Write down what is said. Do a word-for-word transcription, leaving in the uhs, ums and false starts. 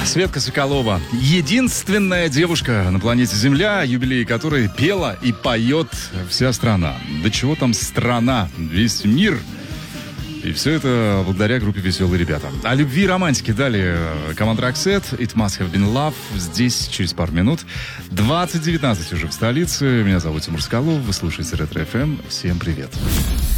Светка Соколова. Единственная девушка на планете Земля, юбилей которой пела и поет вся страна. Да чего там страна, весь мир. И все это благодаря группе «Веселые ребята». О любви и романтике далее команда Roxette, It Must Have Been Love. Здесь через пару минут. двадцать девятнадцать уже в столице. Меня зовут Тимур Соколов. Вы слушаете Ретро эф эм. Всем привет.